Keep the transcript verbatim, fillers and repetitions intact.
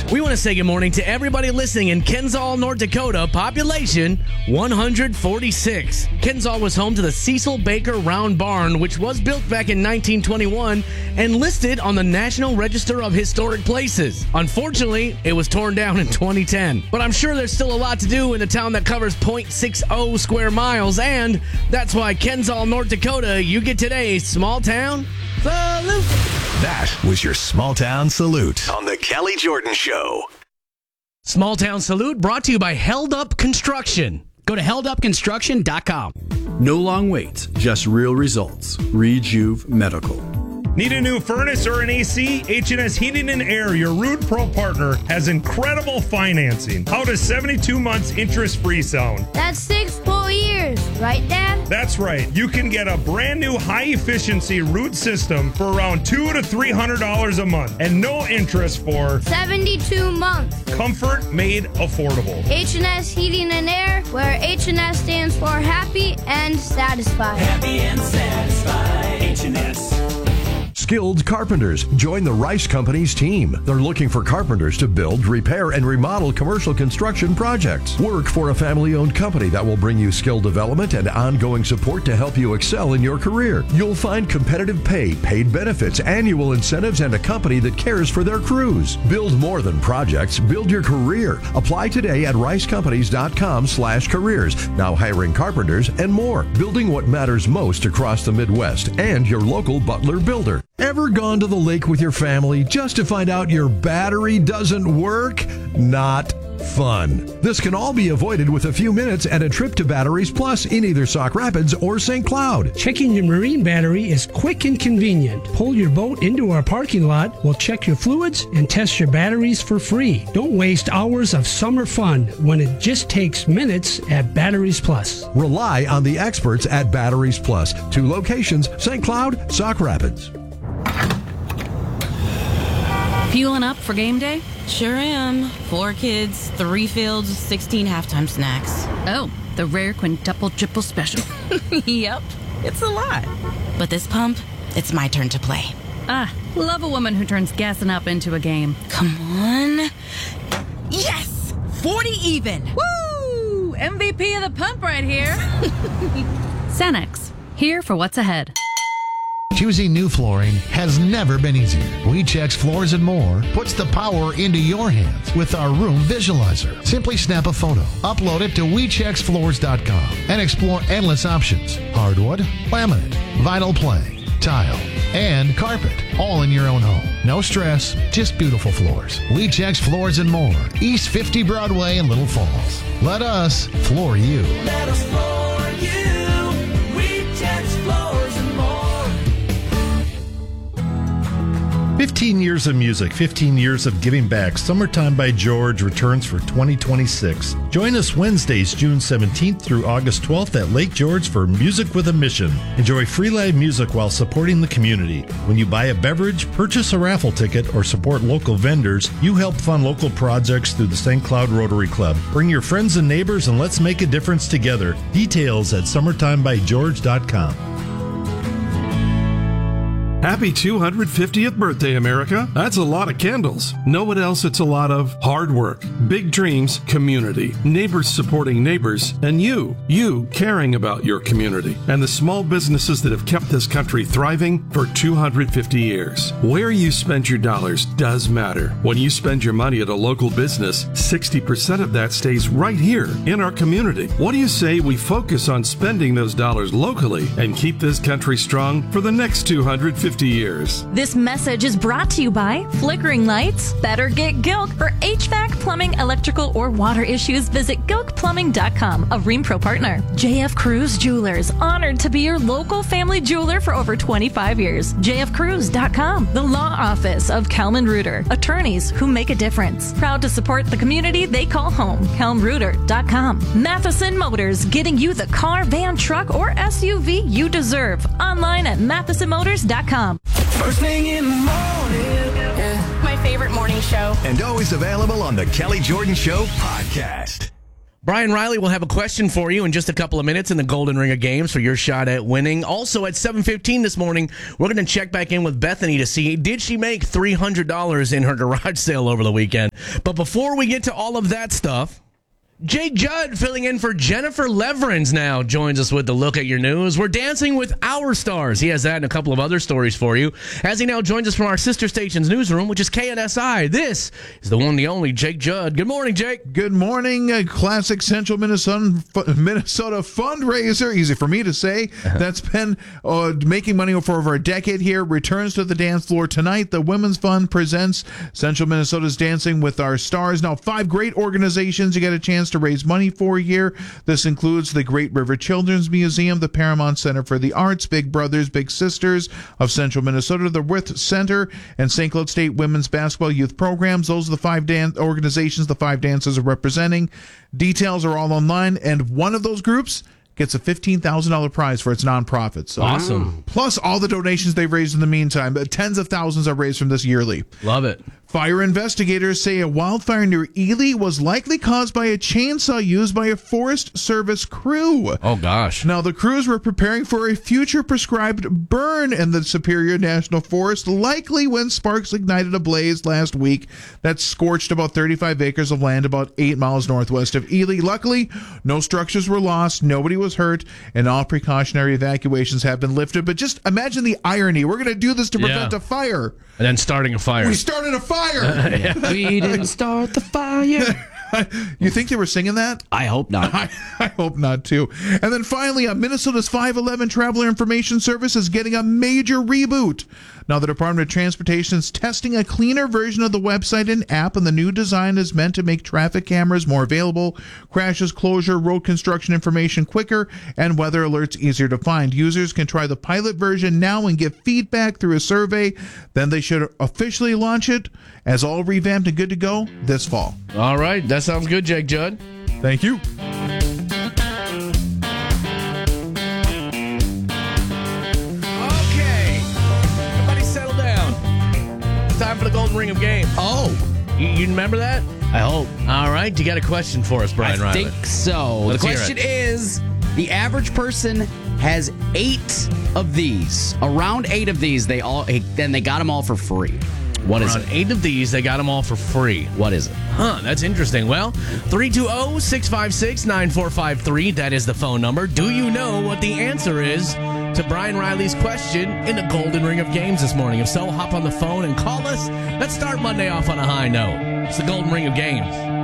We want to say good morning to everybody listening in Kensall, North Dakota, population one hundred forty-six. Kensall was home to the Cecil Baker Round Barn, which was built back in nineteen twenty-one and listed on the National Register of Historic Places. Unfortunately, it was torn down in twenty ten. But I'm sure there's still a lot to do in a town that covers zero point six zero square miles, and that's why Kensall, North Dakota, you get today's Small Town Salute. That was your Small Town Salute on the Kelly Jordan Show. Small Town Salute brought to you by Held Up Construction. Go to held up construction dot com. No long waits, just real results. Rejuve Medical. Need a new furnace or an A C? H and S Heating and Air, your Rude Pro partner, has incredible financing. How does seventy-two months interest-free sound? That's six full years, right, Dad? That's right. You can get a brand new high-efficiency Rude system for around two hundred to three hundred dollars a month and no interest for seventy-two months. Comfort made affordable. H and S Heating and Air, where H and S stands for happy and satisfied. Happy and satisfied. H and S. Skilled Carpenters. Join the Rice Company's team. They're looking for carpenters to build, repair, and remodel commercial construction projects. Work for a family-owned company that will bring you skill development and ongoing support to help you excel in your career. You'll find competitive pay, paid benefits, annual incentives, and a company that cares for their crews. Build more than projects. Build your career. Apply today at rice companies dot com slash careers. Now hiring carpenters and more. Building what matters most across the Midwest and your local Butler builder. Ever gone to the lake with your family just to find out your battery doesn't work? Not fun. This can all be avoided with a few minutes and a trip to Batteries Plus in either Sauk Rapids or Saint Cloud. Checking your marine battery is quick and convenient. Pull your boat into our parking lot, we'll check your fluids and test your batteries for free. Don't waste hours of summer fun when it just takes minutes at Batteries Plus. Rely on the experts at Batteries Plus. Two locations, Saint Cloud, Sauk Rapids. Fueling up for game day? Sure am. Four kids, three fields, sixteen halftime snacks. Oh, the rare quintuple triple special. Yep, it's a lot. But this pump, it's my turn to play. Ah, love a woman who turns gassing up into a game. Come on. Yes! forty even. Woo! M V P of the pump right here. Cenex, here for what's ahead. Choosing new flooring has never been easier. WeCheck's Floors and More puts the power into your hands with our room visualizer. Simply snap a photo, upload it to we checks floors dot com, and explore endless options. Hardwood, laminate, vinyl plank, tile, and carpet, all in your own home. No stress, just beautiful floors. WeCheck's Floors and More, East fifty Broadway in Little Falls. Let us floor you. Let us floor you. WeCheck's Floors and More. fifteen years of music, fifteen years of giving back. Summertime by George returns for twenty twenty-six. Join us Wednesdays, June seventeenth through August twelfth at Lake George for Music with a Mission. Enjoy free live music while supporting the community. When you buy a beverage, purchase a raffle ticket, or support local vendors, you help fund local projects through the Saint Cloud Rotary Club. Bring your friends and neighbors and let's make a difference together. Details at summertime by george dot com. Happy two hundred fiftieth birthday, America. That's a lot of candles. Know what else it's a lot of? Hard work, big dreams, community, neighbors supporting neighbors, and you, you caring about your community, and the small businesses that have kept this country thriving for two hundred fifty years. Where you spend your dollars does matter. When you spend your money at a local business, sixty percent of that stays right here in our community. What do you say we focus on spending those dollars locally and keep this country strong for the next two hundred fifty years? This message is brought to you by Flickering Lights. Better get Gilk. For H V A C, plumbing, electrical, or water issues, visit gilk plumbing dot com, a ReamPro partner. J F Cruz Jewelers, honored to be your local family jeweler for over twenty-five years. J F Cruz dot com, the law office of Kelman Reuter, attorneys who make a difference. Proud to support the community they call home. kelm reuter dot com. Matheson Motors, getting you the car, van, truck, or S U V you deserve. Online at matheson motors dot com. First thing in the morning. Yeah. My favorite morning show. And always available on the Kelly Jordan Show podcast. Brian Riley will have a question for you in just a couple of minutes in the Golden Ring of Games for your shot at winning. Also at seven fifteen this morning, we're going to check back in with Bethany to see, did she make three hundred dollars in her garage sale over the weekend? But before we get to all of that stuff, Jake Judd, filling in for Jennifer Leverins, now joins us with the look at your news. We're dancing with our stars. He has that and a couple of other stories for you, as he now joins us from our sister station's newsroom, which is K N S I. This is the one, the only Jake Judd. Good morning, Jake. Good morning. A classic Central Minnesota Minnesota fundraiser, easy for me to say, that's been uh, making money for over a decade here, returns to the dance floor tonight. The Women's Fund presents Central Minnesota's Dancing with Our Stars. Now, five great organizations you get a chance to raise money for here. This includes the Great River Children's Museum, the Paramount Center for the Arts, Big Brothers Big Sisters of Central Minnesota, the Worth Center, and Saint Cloud State Women's Basketball Youth Programs. Those are the five dan- organizations the five dancers are representing. Details are all online, and one of those groups gets a fifteen thousand dollars prize for its nonprofit. So, awesome. Plus all the donations they've raised in the meantime. But tens of thousands are raised from this yearly. Love it. Fire investigators say a wildfire near Ely was likely caused by a chainsaw used by a Forest Service crew. Oh, gosh. Now, the crews were preparing for a future prescribed burn in the Superior National Forest, likely when sparks ignited a blaze last week that scorched about thirty-five acres of land about eight miles northwest of Ely. Luckily, no structures were lost, nobody was hurt, and all precautionary evacuations have been lifted. But just imagine the irony. We're going to do this to prevent Yeah. a fire. And then starting a fire. We started a fire. We didn't start the fire. You think they were singing that? I hope not. I, I hope not, too. And then finally, uh, Minnesota's five eleven Traveler Information Service is getting a major reboot. Now, the Department of Transportation is testing a cleaner version of the website and app, and the new design is meant to make traffic cameras more available, crashes, closure, road construction information quicker, and weather alerts easier to find. Users can try the pilot version now and give feedback through a survey. Then they should officially launch it as all revamped and good to go this fall. All right. That sounds good, Jake Judd. Thank you. Okay. Everybody settle down. It's time for the Golden Ring of Games. Oh. You, you remember that? I hope. All right. You got a question for us, Brian I Riley? think so. Let's the hear question it. is, the average person has eight of these. Around eight of these, they all then they got them all for free. What is Around it? eight of these, they got them all for free. What is it? Huh, that's interesting. Well, three two zero, six five six, nine four five three, that is the phone number. Do you know what the answer is to Brian Riley's question in the Golden Ring of Games this morning? If so, hop on the phone and call us. Let's start Monday off on a high note. It's the Golden Ring of Games.